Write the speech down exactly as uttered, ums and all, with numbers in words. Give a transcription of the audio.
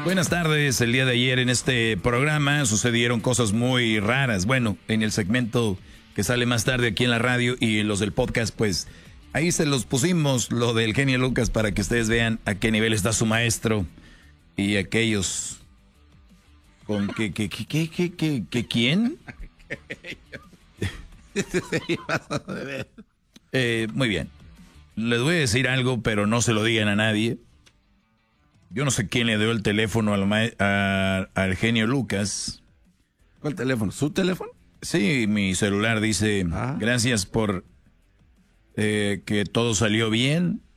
Buenas tardes. El día de ayer en este programa sucedieron cosas muy raras. Bueno, en el segmento que sale más tarde aquí en la radio y en los del podcast, pues ahí se los pusimos, lo del genio Lucas, para que ustedes vean a qué nivel está su maestro y aquellos con que, que, que, que, que, que, que ¿quién? eh, muy bien. Les voy a decir algo, pero no se lo digan a nadie. Yo no sé quién le dio el teléfono al, ma- a- al genio Lucas. ¿Cuál teléfono? ¿Su teléfono? Sí, mi celular dice, Ah. gracias por eh, que todo salió bien.